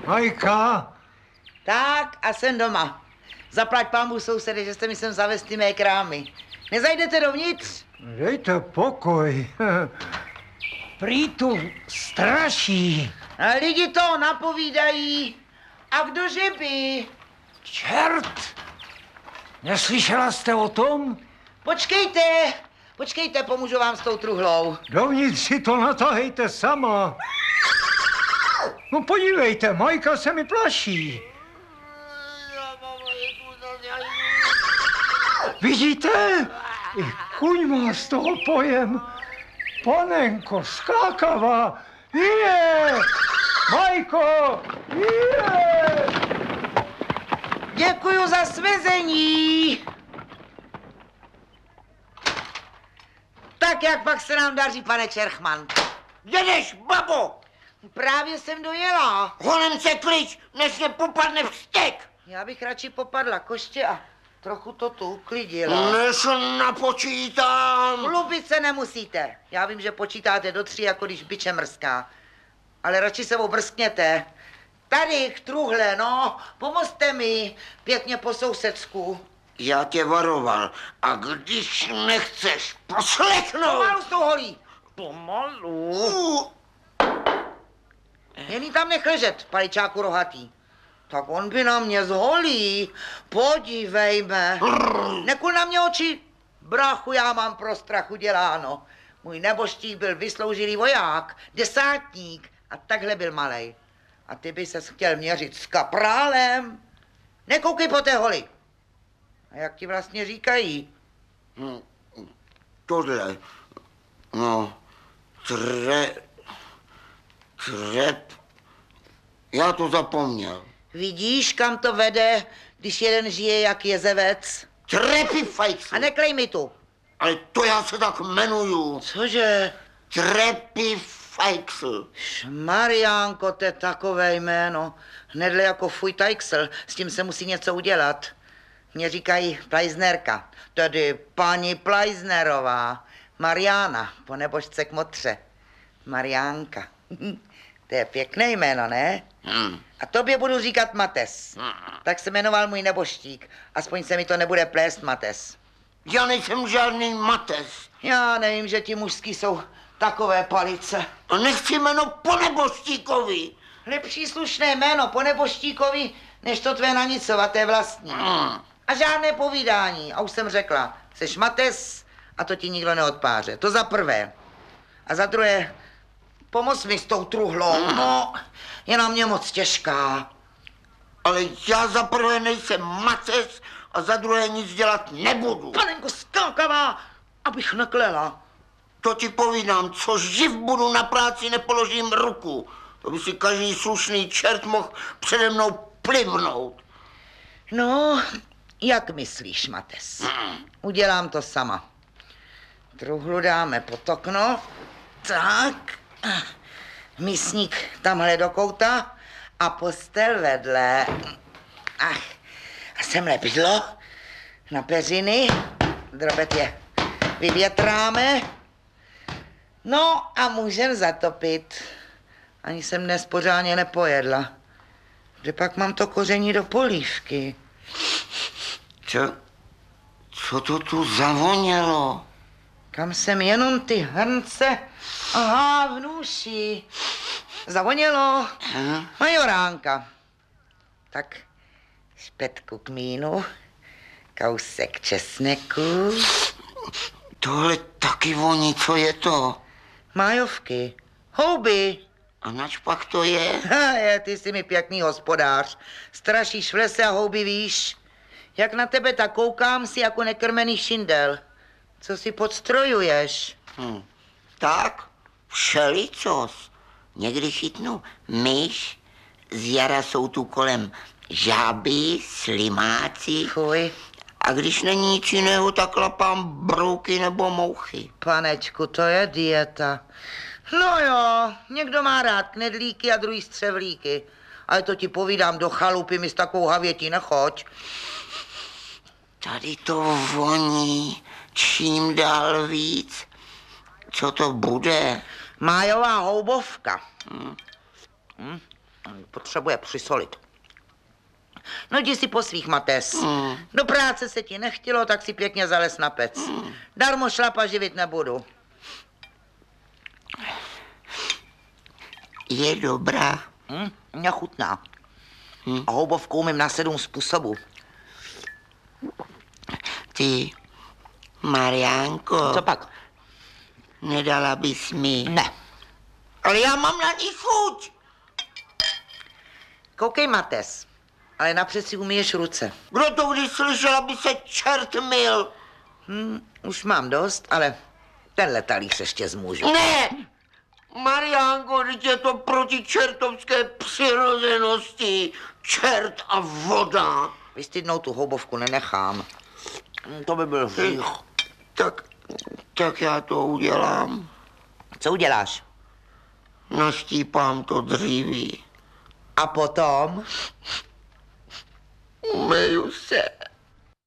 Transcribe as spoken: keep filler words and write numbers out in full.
Majka? Tak a jsem doma. Zaplať pámu sousedy, že jste mi sem zavést ty mé krámy. Nezajdete dovnitř? Dejte pokoj. Prý tu straší. A lidi to napovídají. A kdože by? Čert! Neslyšela jste o tom? Počkejte, počkejte, pomůžu vám s tou truhlou. Dovnitř si to natahejte sama. No podívejte, Majka se mi plaší. Vidíte? I kuň má z toho pojem. Panenko, skákavá, je! Majko, je! Děkuju za svezení. Tak jak pak se nám daří, pane Čerchman? Jedeš, babo! Právě jsem dojela. Honem se klič, než mě popadne vztek! Já bych radši popadla koště a trochu to tu uklidila. Než napočítám. Mluvit se nemusíte. Já vím, že počítáte do tří, jako když biče mrská. Ale radši se obrskněte. Tady k truhle, no, pomozte mi, pěkně po sousedsku. Já tě varoval, a když nechceš poslechnout... Pomalu s tou holí. Pomalu? Uh. Jen jí tam nech ležet, paličáku rohatý. Tak on by na mě zholí. Podívejme. Nekul na mě oči. Brachu, já mám pro strachu děláno. Můj neboštík byl vysloužilý voják, desátník a takhle byl malej. A ty by ses chtěl měřit s kaprálem? Nekoukej po té holi. A jak ti vlastně říkají? No, tohle, no, tre, trep, já to zapomněl. Vidíš, kam to vede, když jeden žije jak jezevec? Trepifajcl. A neklej mi tu. Ale to já se tak jmenuju. Cože? Trepifajcl. Mariánko, to je takové jméno. Hnedle jako fuj tajksl, s tím se musí něco udělat. Mě říkají Plajznerka, tedy paní Plajznerová. Mariána, po nebožce k motře. Mariánka. To je pěkné jméno, ne? Hmm. A tobě budu říkat Mates. Hmm. Tak se jmenoval můj nebožtík. Aspoň se mi to nebude plést Mates. Já nejsem žádný Mates. Já nevím, že ti mužský jsou takové palice. A nechci jméno po nebožtíkovi. Lepší slušné jméno po nebožtíkovi, než to tvé nanicovaté vlastní. Hmm. A žádné povídání. A už jsem řekla, seš Mates a to ti nikdo neodpáře. To za prvé. A za druhé, pomoz mi s tou truhlou. Hmm. No, je na mě moc těžká. Ale já za prvé nejsem Mates a za druhé nic dělat nebudu. Panenko skákavá, abych neklela. To ti povídám, co živ budu na práci, nepoložím ruku. To by si každý slušný čert mohl přede mnou plivnout. No, jak myslíš, Mates? Hmm. Udělám to sama. Truhlu dáme pod okno. Tak. Mísník tamhle do kouta a postel vedle. Ach, a semhle bydlo na peřiny. Drobet je vyvětráme. No a můžem zatopit. Ani jsem dnes pořádně nepojedla. Kde pak mám to koření do polívky? Co? Co to tu zavonělo? Kam jsem jenom ty hrnce a hávnuši. Zavonělo. Hm? Majoránka. Tak špetku kmínu, kousek česneku. Tohle taky voní, co je to? Májovky, houby. A nač pak to je? Ha, je, ty jsi mi pěkný hospodář. Strašíš v lese a houby víš. Jak na tebe tak koukám, si jako nekrmený šindel. Co si podstrojuješ? Hm. Tak, všelicos. Někdy chytnu myš, z jara jsou tu kolem žáby, slimáci. Fuj, A když není nic jiného, tak lapám brouky nebo mouchy. panečku, to je dieta. No jo, někdo má rád knedlíky a druhý střevlíky. Ale to ti povídám, do chalupy mi s takovou havětí nechoď. Tady to voní čím dál víc. Co to bude? Májová houbovka. Hm. Hm? Potřebuje přisolit. No jdi si po svých, Mates. Mm. Do práce se ti nechtělo, tak si pěkně zales na pec. Mm. Darmo šlapa živit nebudu. Je dobrá. Hm? Mě chutná. Hm. A houbovku umím na sedm způsobů. Ty, Mariánko, Co pak? nedala bys mi. Ne. Ale já mám na ní chuť. Koukej, Mates. Ale napřed si umyješ ruce. Kdo to kdy slyšel, aby se čert myl? Hm, už mám dost, ale tenhle talíř ještě zmůžu. Ne! Mariánko, teď je to proti čertovské přirozenosti. Čert a voda. Vystydnou tu houbovku nenechám. Hm, To by byl hřích. Tak, tak já to udělám. Co uděláš? Naštípám to dříví. A potom? Umeju se.